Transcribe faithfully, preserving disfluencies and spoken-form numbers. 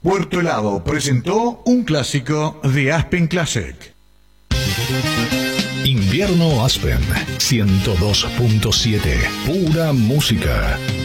Puerto Helado presentó un clásico de Aspen Classic. Invierno Aspen ciento dos punto siete. Pura música.